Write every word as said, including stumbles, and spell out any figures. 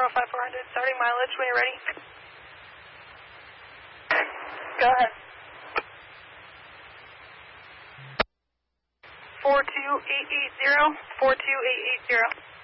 zero five four hundred, starting mileage when you're ready. Go ahead. four two eight eight zero, four two eight eight zero.